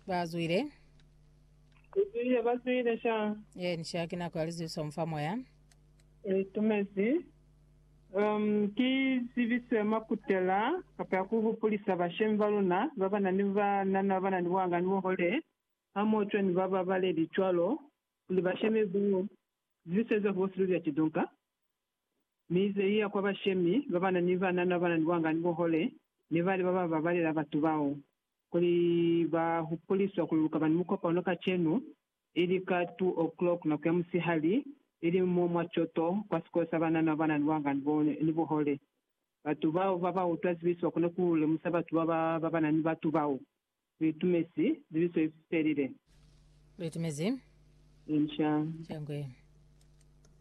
Bazwire. Kuzuye bazwire sha. Nishakina kwa liziso mfamo ya. Tumezi. Kizibise makutela kapya kuhupulisa bashemvaluna babana niba nana bana niwanga niwohole amotwe ni baba bale lichwalo kuli basheme bu ziseze bosiru ya kidonka mize iya kwa bashemi babana niba nana bana niwanga niwohole nibali baba bale labatu bao kuli ba hupulisa kuluka banimuko panoka chenu ili ka 2 o'clock na kwa msihali ili mwa choto kwa siku sabana na bana niwanga nibohole batu bao baba utwazibiswa kuno kule musabatu baba na nibatu bao bitumesi zibiso iferire bitumezi insha changwe